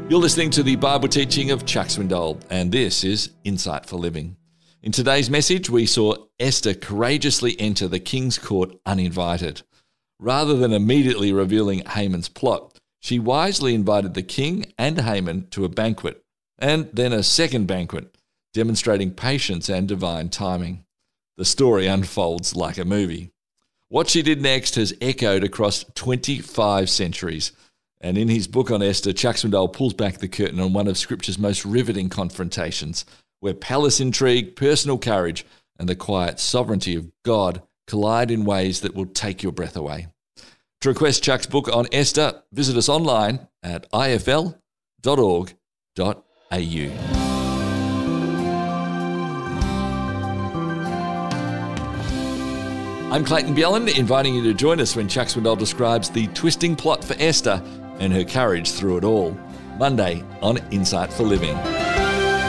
You're listening to the Bible teaching of Chuck Swindoll, and this is Insight for Living. In today's message, we saw Esther courageously enter the king's court uninvited. Rather than immediately revealing Haman's plot, she wisely invited the king and Haman to a banquet, and then a second banquet, demonstrating patience and divine timing. The story unfolds like a movie. What she did next has echoed across 25 centuries. And in his book on Esther, Chuck Swindoll pulls back the curtain on one of Scripture's most riveting confrontations, where palace intrigue, personal courage, and the quiet sovereignty of God collide in ways that will take your breath away. To request Chuck's book on Esther, visit us online at ifl.org.au. I'm Clayton Bjelland, inviting you to join us when Chuck Swindoll describes the twisting plot for Esther and her courage through it all. Monday on Insight for Living.